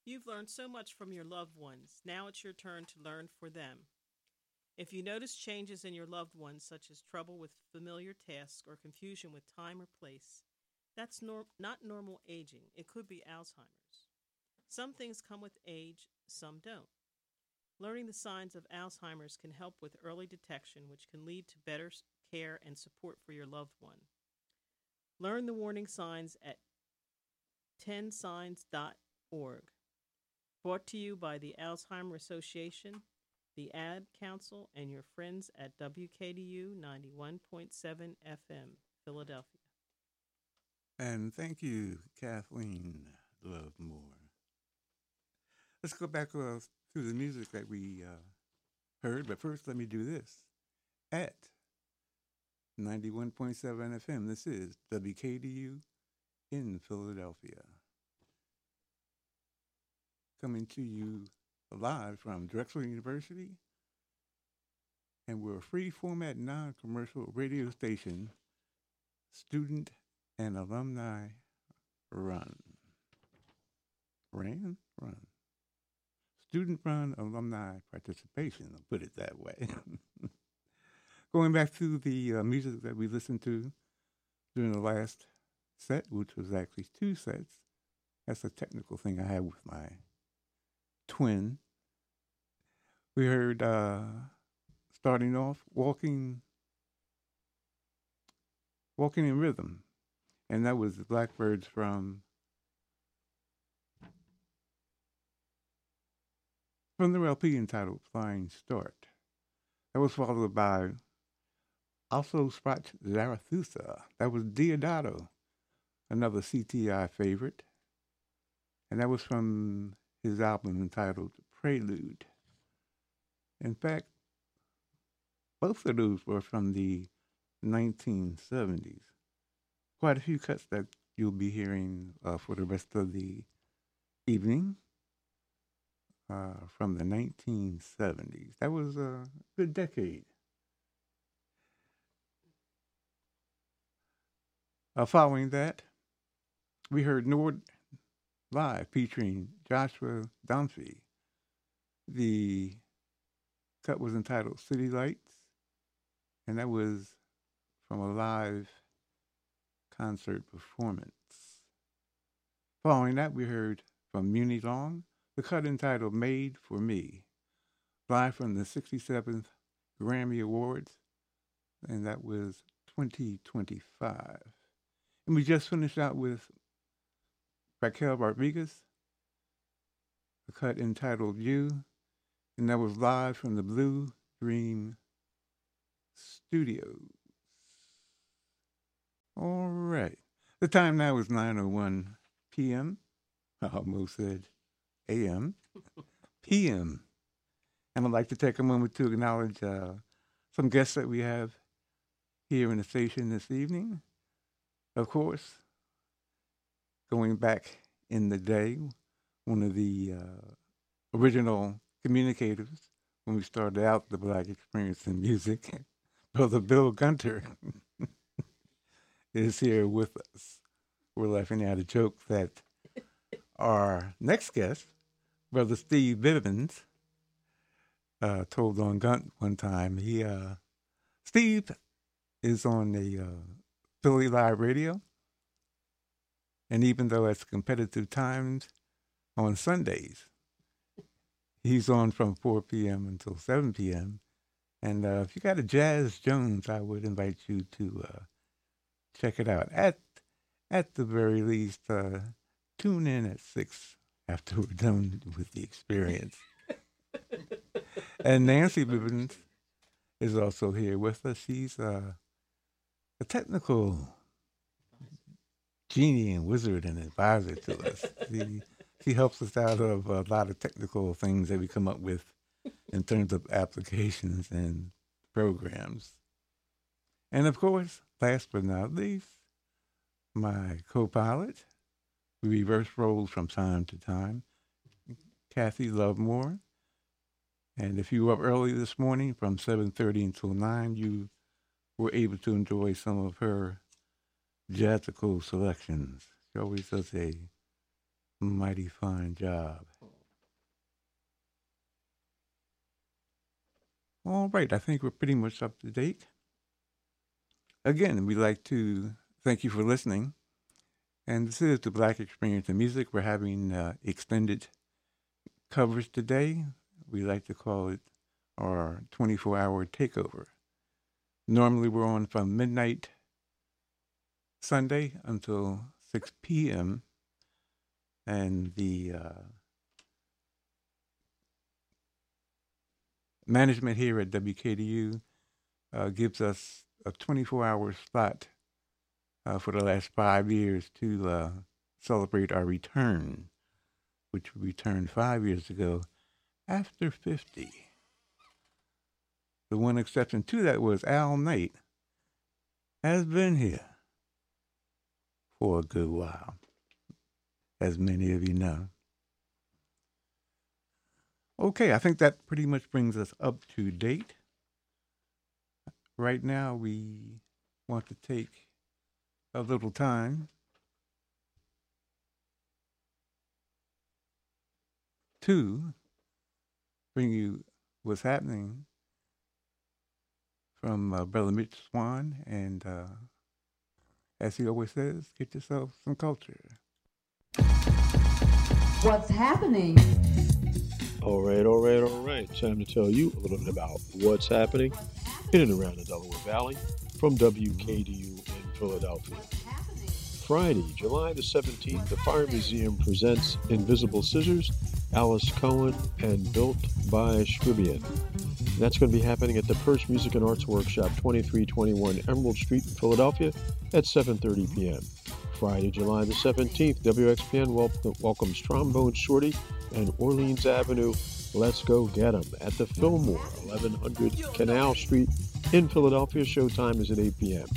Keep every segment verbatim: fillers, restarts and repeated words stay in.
You've learned so much from your loved ones. Now it's your turn to learn for them. If you notice changes in your loved ones, such as trouble with familiar tasks or confusion with time or place, that's nor- not normal aging. It could be Alzheimer's. Some things come with age, some don't. Learning the signs of Alzheimer's can help with early detection, which can lead to better care and support for your loved one. Learn the warning signs at ten signs dot org. Brought to you by the Alzheimer Association, the Ad Council, and your friends at W K D U ninety-one point seven F M, Philadelphia. And thank you, Kathleen Lovemore. Let's go back uh, to the music that we uh, heard, but first let me do this. At ninety-one point seven F M, this is W K D U in Philadelphia. Coming to you live from Drexel University, and we're a free format, non commercial radio station, student and alumni run. Ran? Run. Student run alumni participation, I'll put it that way. Going back to the uh, music that we listened to during the last set, which was actually two sets. That's a technical thing I had with my twin. We heard, uh, starting off, Walking Walking in Rhythm. And that was the Blackbirds from from their L P entitled Flying Start. That was followed by Also Sprach Zarathustra. That was Diodato, another C T I favorite. And that was from his album entitled Prelude. In fact, both of those were from the nineteen seventies. Quite a few cuts that you'll be hearing uh, for the rest of the evening uh, from the nineteen seventies. That was a good decade. Uh, following that, we heard Nord live featuring Joshua Dunphy. The cut was entitled City Lights, and that was from a live concert performance. Following that, we heard from Muni Long, the cut entitled Made for Me, live from the sixty-seventh Grammy Awards, and that was twenty twenty-five. And we just finished out with Raquel Rodriguez, a cut entitled You, and that was live from the Blue Dream Studios. All right. The time now is nine oh one p.m. I almost said A M. P M. And I'd like to take a moment to acknowledge uh, some guests that we have here in the station this evening. Of course, going back in the day, one of the uh, original communicators when we started out the Black Experience in Music, Brother Bill Gunter, is here with us. We're laughing at a joke that our next guest, Brother Steve Bivens, uh, told on Gunt one time. He, uh, Steve is on the uh, Philly Live Radio, and even though it's competitive times on Sundays, he's on from four p.m. until seven p.m. And uh, if you got a Jazz Jones, I would invite you to uh, check it out. At at the very least, uh, tune in at six after we're done with the experience. And Nancy Bibbins is also here with us. She's uh, a technical genie and wizard and advisor to us. She, she helps us out of a lot of technical things that we come up with in terms of applications and programs. And of course, last but not least, my co-pilot, we reverse roles from time to time, Kathy Lovemore. And if you were up early this morning from seven thirty until nine, you were able to enjoy some of her jazzical selections. She always does a mighty fine job. All right, I think we're pretty much up to date. Again, we'd like to thank you for listening. And this is the Black Experience in Music. We're having uh, extended coverage today. We like to call it our twenty-four hour takeover. Normally we're on from midnight Sunday until six p.m. And the uh, management here at W K D U uh, gives us a twenty-four hour slot uh, for the last five years to uh, celebrate our return, which we returned five years ago after fifty. The one exception to that was Al Knight has been here for a good while, as many of you know. Okay, I think that pretty much brings us up to date. Right now, we want to take a little time to bring you what's happening from uh, Brother Mitch Swan. And uh, as he always says, get yourself some culture. What's happening? All right, all right, all right. Time to tell you a little bit about what's happening in and around the Delaware Valley from W K D U in Philadelphia. Friday, July the seventeenth, the Fire Museum presents Invisible Scissors, Alice Cohen, and Built by Scribian. That's going to be happening at the Perch Music and Arts Workshop, twenty-three twenty-one Emerald Street in Philadelphia at seven thirty p.m. Friday, July the seventeenth, W X P N wel- welcomes Trombone Shorty and Orleans Avenue, Let's Go Get 'em at the Fillmore, eleven hundred Canal Street in Philadelphia. Showtime is at eight p.m.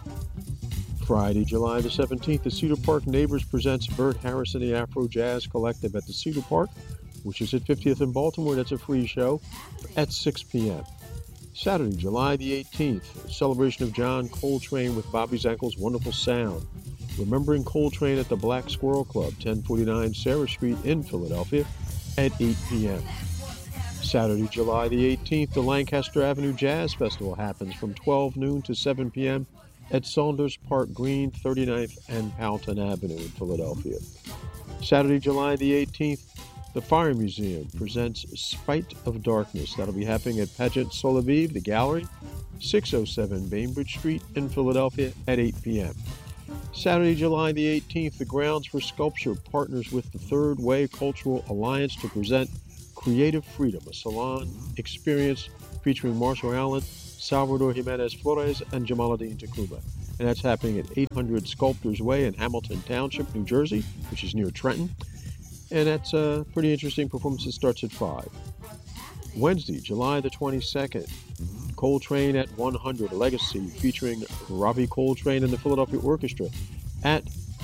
Friday, July the seventeenth, the Cedar Park Neighbors presents Bert Harrison, the Afro Jazz Collective at the Cedar Park, which is at fiftieth in Baltimore. That's a free show at six p.m. Saturday, July the eighteenth, celebration of John Coltrane with Bobby Zankel's Wonderful Sound. Remembering Coltrane at the Black Squirrel Club, ten forty-nine Sarah Street in Philadelphia at eight p.m. Saturday, July the eighteenth, the Lancaster Avenue Jazz Festival happens from twelve noon to seven p.m. at Saunders Park Green, thirty-ninth and Powelton Avenue in Philadelphia. Saturday, July the eighteenth, the Fire Museum presents Spite of Darkness. That'll be happening at Pageant Solaviv, the gallery, six oh seven Bainbridge Street in Philadelphia at eight p.m. Saturday, July the eighteenth, the Grounds for Sculpture partners with the Third Way Cultural Alliance to present Creative Freedom, a salon experience featuring Marshall Allen, Salvador Jimenez Flores, and Jamaluddin Takuma. And that's happening at eight hundred Sculptors Way in Hamilton Township, New Jersey, which is near Trenton. And that's a pretty interesting performance. It starts at five. Wednesday, July the twenty-second, Coltrane at one hundred, a legacy featuring Ravi Coltrane and the Philadelphia Orchestra at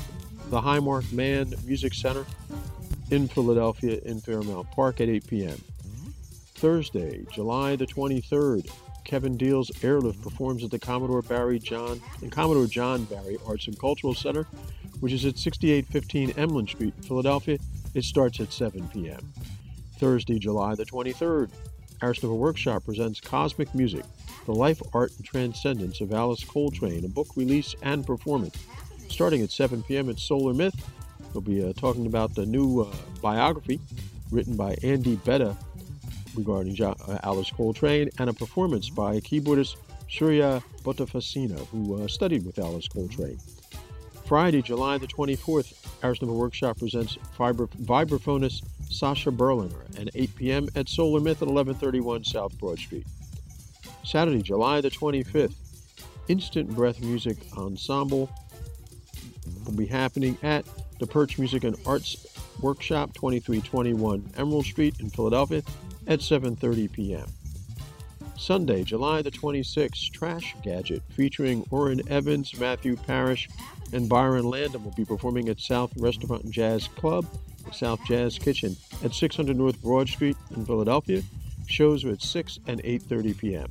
the Highmark Mann Music Center in Philadelphia in Fairmount Park at eight p.m. Thursday, July the twenty-third, Kevin Deal's Airlift performs at the Commodore Barry John and Commodore John Barry Arts and Cultural Center, which is at sixty-eight fifteen Emlyn Street in Philadelphia. It starts at seven p.m. Thursday, July the twenty-third, Arsnova Workshop presents Cosmic Music, the Life, Art, and Transcendence of Alice Coltrane, a book release and performance. Starting at seven p.m. at Solar Myth, we'll be uh, talking about the new uh, biography written by Andy Betta regarding jo- uh, Alice Coltrane, and a performance by keyboardist Surya Bhattafasina, who uh, studied with Alice Coltrane. Friday, July the twenty-fourth, Arsnova Workshop presents vibra- vibraphonist Sasha Berliner at eight p.m. at Solar Myth at eleven thirty-one South Broad Street. Saturday, July the twenty-fifth, Instant Breath Music Ensemble will be happening at the Perch Music and Arts Workshop, twenty-three twenty-one Emerald Street in Philadelphia at seven thirty p.m. Sunday, July the twenty-sixth, Trash Gadget featuring Orrin Evans, Matthew Parrish, and Byron Landon will be performing at South Restaurant and Jazz Club, the South Jazz Kitchen at six hundred North Broad Street in Philadelphia. Shows are at six and eight thirty p.m.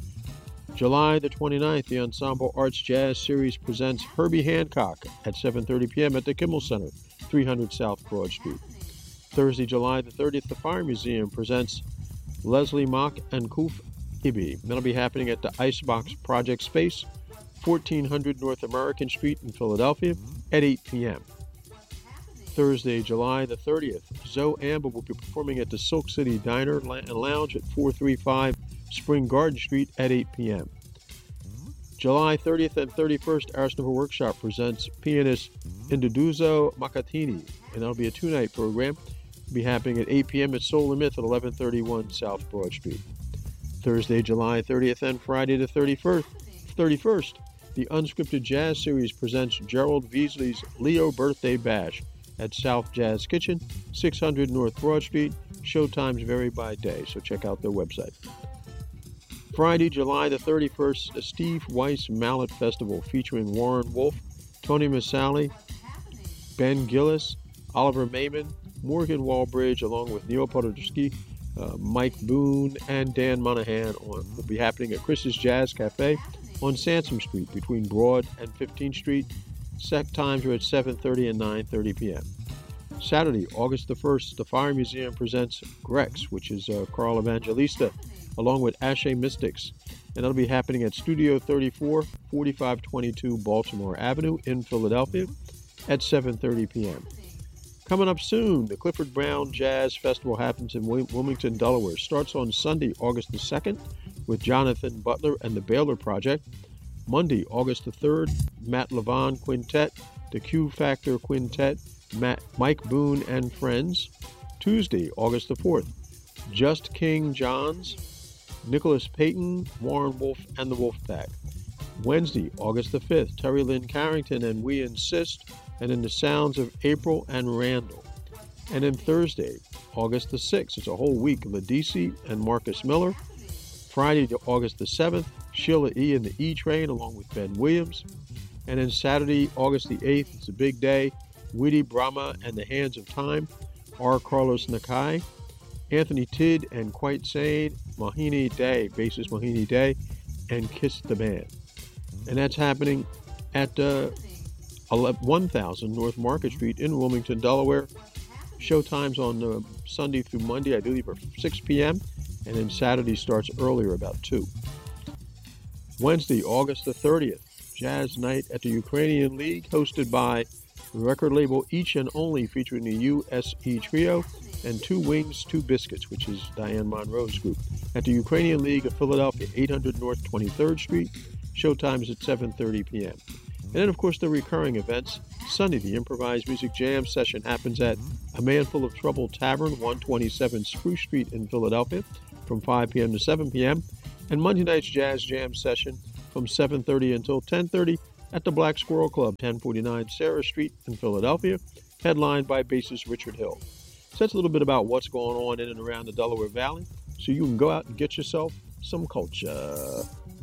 July the twenty-ninth, the Ensemble Arts Jazz Series presents Herbie Hancock at seven thirty p.m. at the Kimmel Center, three hundred South Broad Street. Thursday, July the thirtieth, the Fire Museum presents Leslie Mock and Koof Ibby. That'll be happening at the Icebox Project Space, fourteen hundred North American Street in Philadelphia at eight p.m. Thursday, July the thirtieth, Zoe Amber will be performing at the Silk City Diner and Lounge at four thirty-five Spring Garden Street at eight p.m. July thirtieth and thirty-first, Arsenal Workshop presents pianist Induduzo Makatini, and that'll be a two-night program. It'll be happening at eight p.m. at Soul and Myth at eleven thirty-one South Broad Street. Thursday, July thirtieth and Friday the thirty-first, thirty-first, the Unscripted Jazz Series presents Gerald Veasley's Leo Birthday Bash at South Jazz Kitchen, six hundred North Broad Street. Showtimes vary by day, so check out their website. Friday, July the thirty-first, the Steve Weiss Mallet Festival featuring Warren Wolf, Tony Masali, Ben Gillis, Oliver Mayman, Morgan Walbridge, along with Neil Podolsky, uh, Mike Boone, and Dan Monahan on, will be happening at Chris's Jazz Cafe on Sansom Street between Broad and fifteenth Street. Set times are at seven thirty and nine thirty p.m. Saturday, August the first, the Fire Museum presents Grex, which is uh, Carl Evangelista, along with Ashe Mystics. And that'll be happening at Studio thirty-four, forty-five twenty-two Baltimore Avenue in Philadelphia at seven thirty p.m. Coming up soon, the Clifford Brown Jazz Festival happens in Wilmington, Delaware. Starts on Sunday, August the second, with Jonathan Butler and the Baylor Project. Monday, August the third, Matt Levon Quintet, the Q Factor Quintet, Matt, Mike Boone and Friends. Tuesday, August the fourth, Just King Johns, Nicholas Payton, Warren Wolf, and the Wolfpack. Wednesday, August the fifth, Terry Lynn Carrington and We Insist, and in the sounds of April and Randall. And then Thursday, August the sixth, it's a whole week, Ladisi and Marcus Miller. Friday, August the seventh, Sheila E. and the E Train, along with Ben Williams. And then Saturday, August the eighth, it's a big day, Witty Brahma and the Hands of Time, R. Carlos Nakai, Anthony Tidd and Quite Sane, Mohini Day, bassist Mohini Day, and Kiss the Band. And that's happening at uh, one thousand North Market Street in Wilmington, Delaware. Showtimes on uh, Sunday through Monday, I believe, are six p.m., and then Saturday starts earlier, about two. Wednesday, August the thirtieth, Jazz Night at the Ukrainian League, hosted by the record label Each and Only, featuring the U S E Trio and Two Wings, Two Biscuits, which is Diane Monroe's group, at the Ukrainian League of Philadelphia, eight hundred North twenty-third Street. Showtimes at seven thirty p.m. And then, of course, the recurring events. Sunday, the improvised music jam session happens at A Man Full of Trouble Tavern, one twenty-seven Spruce Street in Philadelphia, from five p.m. to seven p.m. And Monday night's jazz jam session from seven thirty until ten thirty at the Black Squirrel Club, ten forty-nine Sarah Street in Philadelphia, headlined by bassist Richard Hill. So that's a little bit about what's going on in and around the Delaware Valley, so you can go out and get yourself some culture.